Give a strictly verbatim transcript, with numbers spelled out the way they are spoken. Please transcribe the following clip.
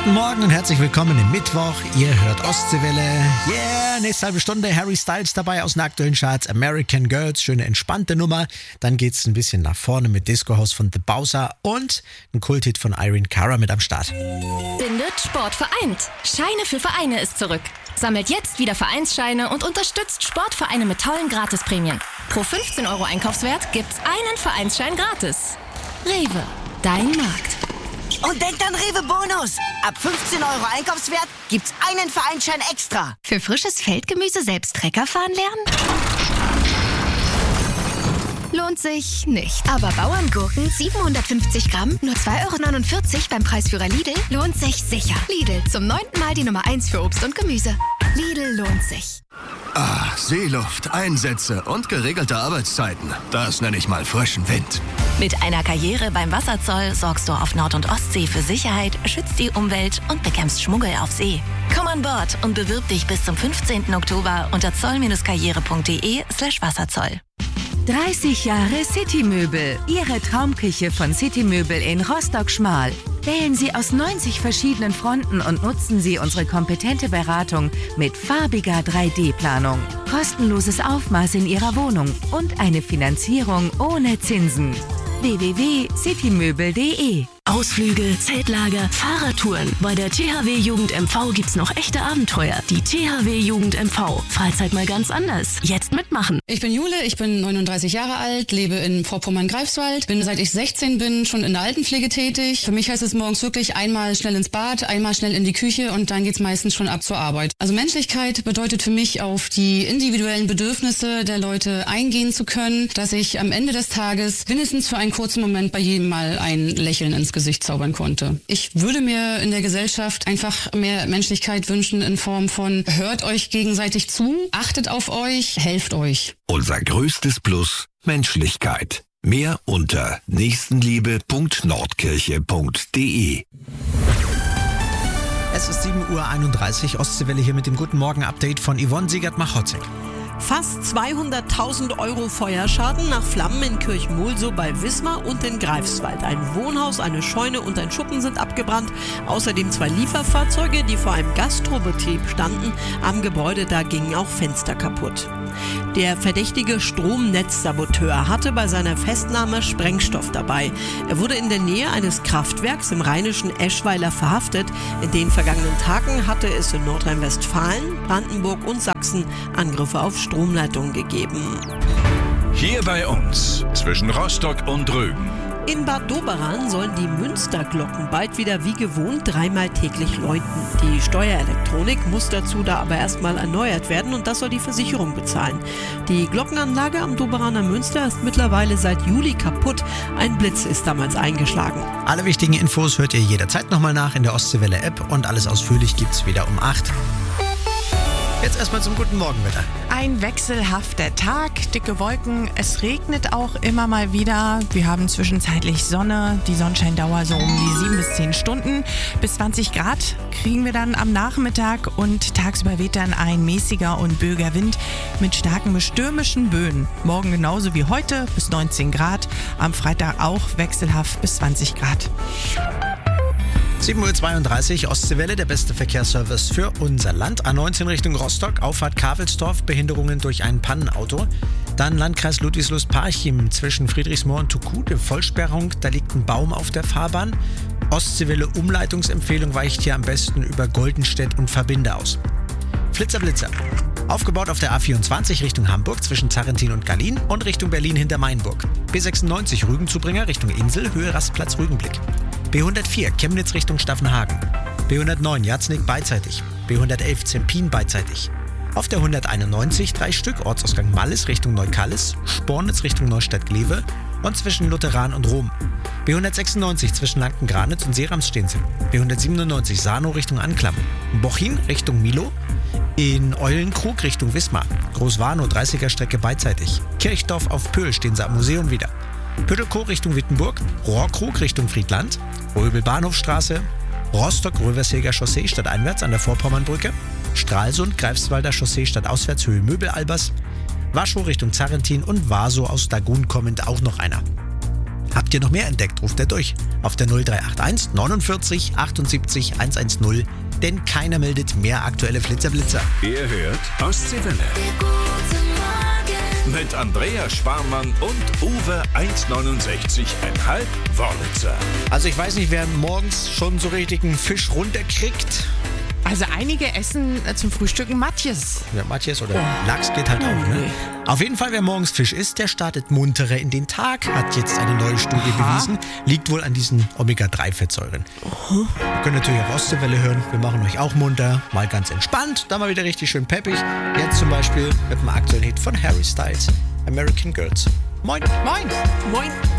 Guten Morgen und herzlich willkommen im Mittwoch. Ihr hört Ostseewelle. Yeah, nächste halbe Stunde Harry Styles dabei aus den aktuellen Charts. American Girls, schöne entspannte Nummer. Dann geht's ein bisschen nach vorne mit Disco House von The Bowser und ein Kulthit von Irene Cara mit am Start. Bindet Sport vereint. Scheine für Vereine ist zurück. Sammelt jetzt wieder Vereinsscheine und unterstützt Sportvereine mit tollen Gratisprämien. Pro fünfzehn Euro Einkaufswert gibt's einen Vereinsschein gratis. Rewe, dein Markt. Und denkt an Rewe Bonus. Ab fünfzehn Euro Einkaufswert gibt's einen Vereinsschein extra. Für frisches Feldgemüse selbst Trecker fahren lernen? Lohnt sich nicht. Aber Bauerngurken siebenhundertfünfzig Gramm, nur zwei Euro neunundvierzig beim Preisführer Lidl, lohnt sich sicher. Lidl, zum neunten Mal die Nummer eins für Obst und Gemüse. Lidl lohnt sich. Ah, Seeluft, Einsätze und geregelte Arbeitszeiten. Das nenne ich mal frischen Wind. Mit einer Karriere beim Wasserzoll sorgst du auf Nord- und Ostsee für Sicherheit, schützt die Umwelt und bekämpfst Schmuggel auf See. Komm an Bord und bewirb dich bis zum fünfzehnten Oktober unter zoll-karriere.de slash Wasserzoll. dreißig Jahre Citymöbel. Ihre Traumküche von Citymöbel in Rostock-Schmal. Wählen Sie aus neunzig verschiedenen Fronten und nutzen Sie unsere kompetente Beratung mit farbiger drei D Planung. Kostenloses Aufmaß in Ihrer Wohnung und eine Finanzierung ohne Zinsen. w w w punkt citymöbel punkt de Ausflüge, Zeltlager, Fahrradtouren. Bei der T H W Jugend M V gibt's noch echte Abenteuer. Die T H W Jugend M V. Freizeit mal ganz anders. Jetzt mitmachen. Ich bin Jule, ich bin neununddreißig Jahre alt, lebe in Vorpommern-Greifswald, bin seit ich sechzehn bin schon in der Altenpflege tätig. Für mich heißt es morgens wirklich einmal schnell ins Bad, einmal schnell in die Küche und dann geht's meistens schon ab zur Arbeit. Also Menschlichkeit bedeutet für mich, auf die individuellen Bedürfnisse der Leute eingehen zu können, dass ich am Ende des Tages mindestens für einen kurzen Moment bei jedem mal ein Lächeln ins Gesicht zaubern konnte. Ich würde mir in der Gesellschaft einfach mehr Menschlichkeit wünschen in Form von hört euch gegenseitig zu, achtet auf euch, helft euch. Unser größtes Plus: Menschlichkeit. Mehr unter nächstenliebe punkt nordkirche punkt de. Es ist sieben Uhr einunddreißig, Ostseewelle hier mit dem Guten Morgen Update von Yvonne Siegert-Machotzek. Fast zweihunderttausend Euro Feuerschaden nach Flammen in Kirchmulsow bei Wismar und in Greifswald. Ein Wohnhaus, eine Scheune und ein Schuppen sind abgebrannt. Außerdem zwei Lieferfahrzeuge, die vor einem Gastrobetrieb standen. Am Gebäude, da gingen auch Fenster kaputt. Der verdächtige Stromnetzsaboteur hatte bei seiner Festnahme Sprengstoff dabei. Er wurde in der Nähe eines Kraftwerks im rheinischen Eschweiler verhaftet. In den vergangenen Tagen hatte es in Nordrhein-Westfalen, Brandenburg und Sachsen Angriffe auf Stromleitungen gegeben. Hier bei uns, zwischen Rostock und Rügen. In Bad Doberan sollen die Münsterglocken bald wieder wie gewohnt dreimal täglich läuten. Die Steuerelektronik muss dazu da aber erstmal erneuert werden und das soll die Versicherung bezahlen. Die Glockenanlage am Doberaner Münster ist mittlerweile seit Juli kaputt. Ein Blitz ist damals eingeschlagen. Alle wichtigen Infos hört ihr jederzeit nochmal nach in der Ostseewelle-App und alles ausführlich gibt's wieder um acht. Jetzt erstmal zum guten Morgenwetter. Ein wechselhafter Tag, dicke Wolken, es regnet auch immer mal wieder. Wir haben zwischenzeitlich Sonne, die Sonnenscheindauer so um die sieben bis zehn Stunden. Bis zwanzig Grad kriegen wir dann am Nachmittag und tagsüber weht dann ein mäßiger und böiger Wind mit starken bis stürmischen Böen. Morgen genauso wie heute bis neunzehn Grad, am Freitag auch wechselhaft bis zwanzig Grad. sieben Uhr zweiunddreißig, Ostseewelle, der beste Verkehrsservice für unser Land. A neunzehn Richtung Rostock, Auffahrt Kavelsdorf, Behinderungen durch ein Pannenauto. Dann Landkreis Ludwigslust-Parchim zwischen Friedrichsmoor und Tukude, Vollsperrung, da liegt ein Baum auf der Fahrbahn. Ostseewelle Umleitungsempfehlung weicht hier am besten über Goldenstedt und Verbinde aus. Flitzer Blitzer. Aufgebaut auf der A vierundzwanzig Richtung Hamburg zwischen Zarrentin und Gallien und Richtung Berlin hinter Mainburg. B sechsundneunzig Rügenzubringer Richtung Insel, Höhe Rastplatz Rügenblick. B hundertvier Chemnitz Richtung Staffenhagen. B hundertneun Jatznig beidseitig. B hundertelf Zempin beidseitig. Auf der hunderteinundneunzig drei Stück Ortsausgang Malles Richtung Neukallis, Spornitz Richtung Neustadt-Glewe und zwischen Lutheran und Rom. B hundertsechsundneunzig zwischen Lanken-Granitz und Seeramsstehensen. B hundertsiebenundneunzig Sano Richtung Anklam. Bochin Richtung Milo. In Eulenkrug Richtung Wismar. Großwarnow dreißiger Strecke beidseitig. Kirchdorf auf Pöhl stehen sie am Museum wieder. Püttelkow Richtung Wittenburg, Rohrkrug Richtung Friedland, Röbel-Bahnhofstraße, Rostock-Röverseger Chaussee stadteinwärts an der Vorpommernbrücke, Stralsund, Greifswalder Chaussee stadtauswärts Höhe Möbel-Albers, Warschau Richtung Zarrentin und Warsow aus Dagun kommend auch noch einer. Habt ihr noch mehr entdeckt, ruft er durch. Auf der null drei acht eins neunundvierzig achtundsiebzig hundertzehn, denn keiner meldet mehr aktuelle Flitzerblitzer. Ihr hört Ostseewelle. Mit Andrea Schwarmann und Uwe eins neunundsechzig Komma fünf Wörlitzer. Also ich weiß nicht, wer morgens schon so richtig einen Fisch runterkriegt. Also einige essen äh, zum Frühstücken Matjes. Ja, Matjes oder Lachs geht halt auch, ne? Auf jeden Fall, wer morgens Fisch isst, der startet munterer in den Tag, hat jetzt eine neue Studie Aha. bewiesen. Liegt wohl an diesen Omega drei Fettsäuren. Uh-huh. Ihr könnt natürlich auch Ostseewelle hören. Wir machen euch auch munter, mal ganz entspannt, dann mal wieder richtig schön peppig. Jetzt zum Beispiel mit dem aktuellen Hit von Harry Styles, American Girls. Moin. Moin. Moin.